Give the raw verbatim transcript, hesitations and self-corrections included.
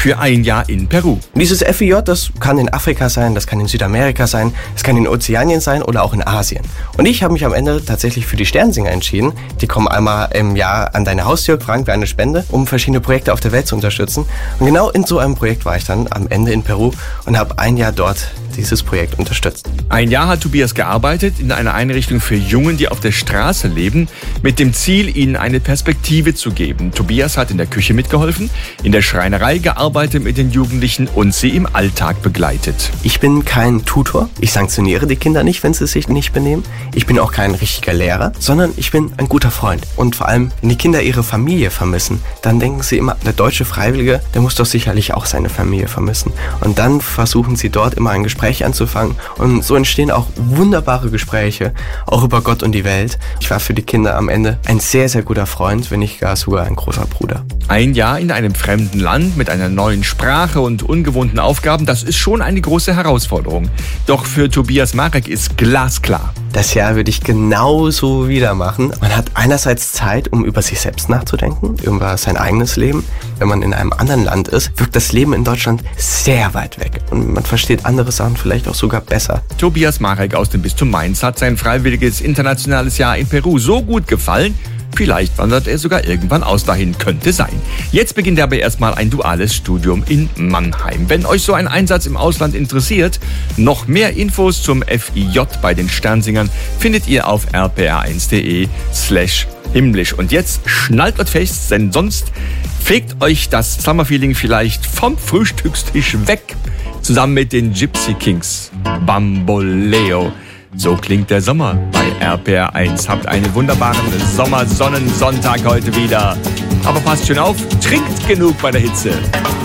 für ein Jahr in Peru. Dieses F I J, das kann in Afrika sein, das kann in Südamerika sein, das kann in Ozeanien sein oder auch in Asien. Und ich habe mich am Ende tatsächlich für die Sternsinger entschieden. Die kommen einmal im Jahr an deine Haustür, fragen für eine Spende, um verschiedene Projekte auf der Welt zu unterstützen. Und genau in so einem Projekt war ich dann am Ende in Peru und habe ein Jahr dort dieses Projekt unterstützt. Ein Jahr hat Tobias gearbeitet in einer Einrichtung für Jungen, die auf der Straße leben, mit dem Ziel, ihnen eine Perspektive zu geben. Tobias hat in der Küche mitgeholfen, in der Schreinerei gearbeitet mit den Jugendlichen und sie im Alltag begleitet. Ich bin kein Tutor, ich sanktioniere die Kinder nicht, wenn sie sich nicht benehmen. Ich bin auch kein richtiger Lehrer, sondern ich bin ein guter Freund. Und vor allem, wenn die Kinder ihre Familie vermissen, dann denken sie immer, der deutsche Freiwillige, der muss doch sicherlich auch seine Familie vermissen. Und dann versuchen sie dort immer ein Gespräch anzufangen und so entstehen auch wunderbare Gespräche, auch über Gott und die Welt. Ich war für die Kinder am Ende ein sehr, sehr guter Freund, wenn nicht gar sogar ein großer Bruder. Ein Jahr in einem fremden Land mit einer neuen Sprache und ungewohnten Aufgaben, das ist schon eine große Herausforderung. Doch für Tobias Marek ist glasklar. Das Jahr würde ich genauso wieder machen. Man hat einerseits Zeit, um über sich selbst nachzudenken, über sein eigenes Leben. Wenn man in einem anderen Land ist, wirkt das Leben in Deutschland sehr weit weg. Und man versteht andere Sachen vielleicht auch sogar besser. Tobias Marek aus dem Bistum Mainz hat sein freiwilliges internationales Jahr in Peru so gut gefallen, vielleicht wandert er sogar irgendwann aus dahin, könnte sein. Jetzt beginnt aber erstmal ein duales Studium in Mannheim. Wenn euch so ein Einsatz im Ausland interessiert, noch mehr Infos zum F I J bei den Sternsingern findet ihr auf r p r eins punkt d e slash himmlisch. Und jetzt schnallt euch fest, denn sonst fegt euch das Summerfeeling vielleicht vom Frühstückstisch weg. Zusammen mit den Gypsy Kings. Bamboleo. So klingt der Sommer bei R P R eins. Habt einen wunderbaren Sommersonnensonntag heute wieder. Aber passt schön auf, trinkt genug bei der Hitze.